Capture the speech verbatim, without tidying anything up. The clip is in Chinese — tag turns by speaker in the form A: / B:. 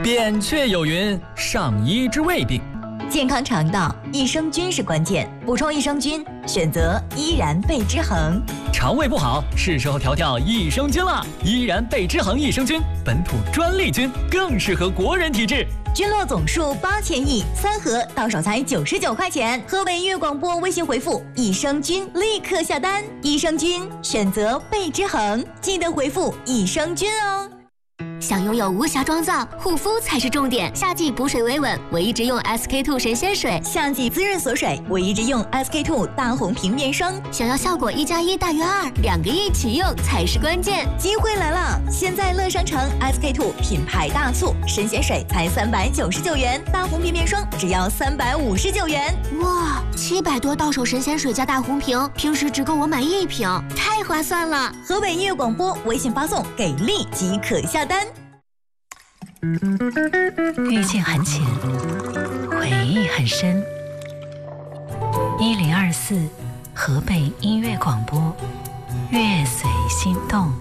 A: 扁鹊有云：上医治未病。
B: 健康肠道，益生菌是关键。补充益生菌，选择依然贝之恒。
A: 肠胃不好，是时候调调益生菌了。依然贝之恒益生菌，本土专利菌，更适合国人体质。
B: 菌落总数八千亿，三盒到手才九十九块钱。河北粤广播微信回复“益生菌”，立刻下单。益生菌选择贝之恒，记得回复“益生菌”哦。
C: 想拥有无瑕妆造，护肤才是重点。夏季补水维稳，我一直用 S K two 神仙水；
B: 夏季滋润锁水，我一直用 S K two 大红瓶面霜。
C: 想要效果一加一大于二，两个一起用才是关键。
B: 机会来了！现在乐商城 S K two 品牌大促，神仙水才三百九十九元，大红瓶面霜只要三百五十九元。
C: 哇，七百多到手神仙水加大红瓶，平时只够我买一瓶，太划算了！
B: 河北音乐广播微信发送给力即可下单。
D: 遇见很浅，回忆很深。一零二四河北音乐广播，乐随心动。